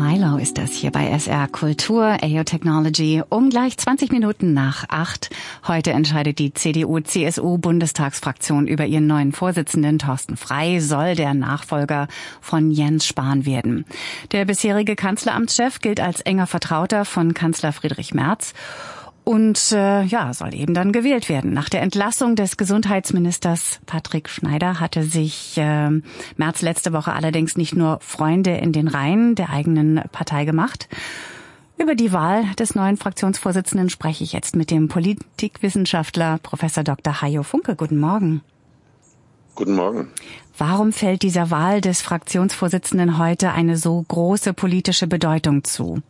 Milo ist das hier bei SR Kultur, AO Technology, um gleich 20 Minuten nach 8. Heute entscheidet die CDU-CSU-Bundestagsfraktion über ihren neuen Vorsitzenden. Thorsten Frey soll der Nachfolger von Jens Spahn werden. Der bisherige Kanzleramtschef gilt als enger Vertrauter von Kanzler Friedrich Merz. Und soll eben dann gewählt werden. Nach der Entlassung des Gesundheitsministers Patrick Schneider hatte sich Merz letzte Woche allerdings nicht nur Freunde in den Reihen der eigenen Partei gemacht. Über die Wahl des neuen Fraktionsvorsitzenden spreche ich jetzt mit dem Politikwissenschaftler Professor Dr. Hajo Funke. Guten Morgen. Guten Morgen. Warum fällt dieser Wahl des Fraktionsvorsitzenden heute eine so große politische Bedeutung zu?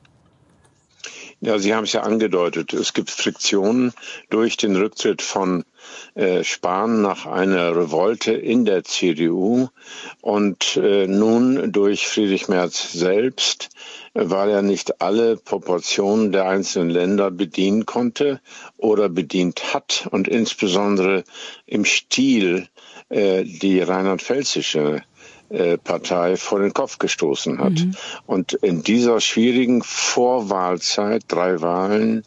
Ja, Sie haben es ja angedeutet. Es gibt Friktionen durch den Rücktritt von Spahn nach einer Revolte in der CDU und nun durch Friedrich Merz selbst, weil er nicht alle Proportionen der einzelnen Länder bedienen konnte oder bedient hat und insbesondere im Stil die rheinland-pfälzische Partei vor den Kopf gestoßen hat. Und in dieser schwierigen Vorwahlzeit, 3 Wahlen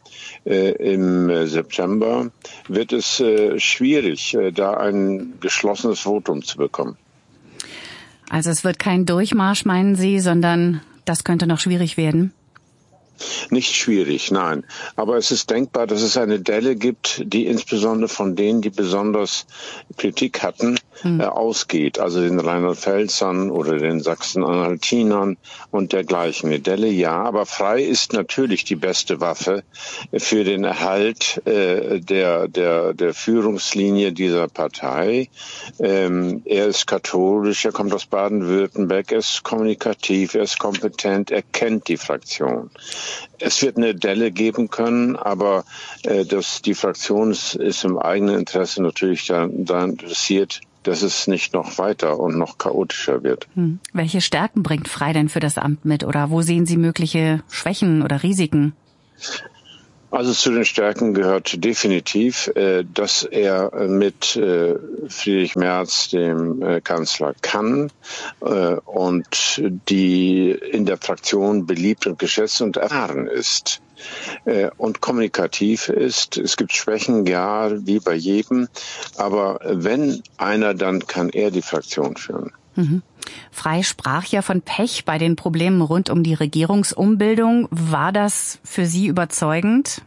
im September, wird es schwierig, da ein geschlossenes Votum zu bekommen. Also es wird kein Durchmarsch, meinen Sie, sondern das könnte noch schwierig werden? Nicht schwierig, nein. Aber es ist denkbar, dass es eine Delle gibt, die insbesondere von denen, die besonders Kritik hatten, ausgeht. Also den Rheinland-Pfälzern oder den Sachsen-Anhaltinern und dergleichen. Eine Delle, ja. Aber Frey ist natürlich die beste Waffe für den Erhalt der Führungslinie dieser Partei. Er ist katholisch, er kommt aus Baden-Württemberg, er ist kommunikativ, er ist kompetent, er kennt die Fraktion. Es wird eine Delle geben können, aber die Fraktion ist im eigenen Interesse natürlich daran interessiert, dass es nicht noch weiter und noch chaotischer wird. Welche Stärken bringt Frey denn für das Amt mit oder wo sehen Sie mögliche Schwächen oder Risiken? Also zu den Stärken gehört definitiv, dass er mit Friedrich Merz, dem Kanzler, kann und die in der Fraktion beliebt und geschätzt und erfahren ist und kommunikativ ist. Es gibt Schwächen, ja, wie bei jedem, aber wenn einer, dann kann er die Fraktion führen. Frey sprach ja von Pech bei den Problemen rund um die Regierungsumbildung. War das für Sie überzeugend?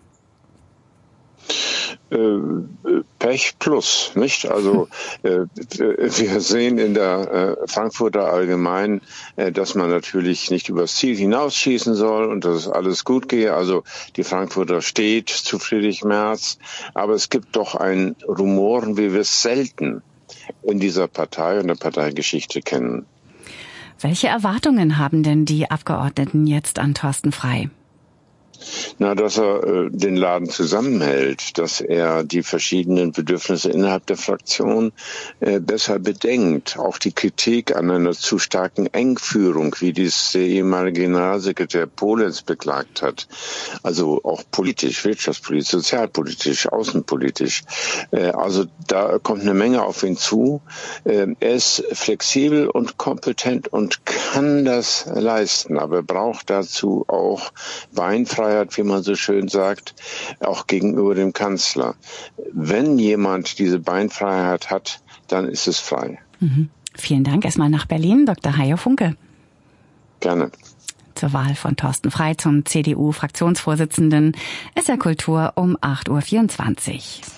Pech plus, nicht? Also wir sehen in der Frankfurter Allgemein, dass man natürlich nicht übers Ziel hinausschießen soll und dass es alles gut gehe. Also die Frankfurter steht zu Friedrich Merz, aber es gibt doch ein Rumoren, wie wir es selten in dieser Partei und der Parteigeschichte kennen. Welche Erwartungen haben denn die Abgeordneten jetzt an Thorsten Frey? Na, dass er den Laden zusammenhält, dass er die verschiedenen Bedürfnisse innerhalb der Fraktion besser bedenkt. Auch die Kritik an einer zu starken Engführung, wie dies der ehemalige Generalsekretär Polenz beklagt hat. Also auch politisch, wirtschaftspolitisch, sozialpolitisch, außenpolitisch. Also da kommt eine Menge auf ihn zu. Er ist flexibel und kompetent und kann das leisten, aber er braucht dazu auch Beinfreiheit, wie man so schön sagt, auch gegenüber dem Kanzler. Wenn jemand diese Beinfreiheit hat, dann ist es Frey. Vielen Dank erstmal nach Berlin, Dr. Hajo Funke. Gerne. Zur Wahl von Thorsten Frey zum CDU-Fraktionsvorsitzenden SR Kultur um 8:24 Uhr.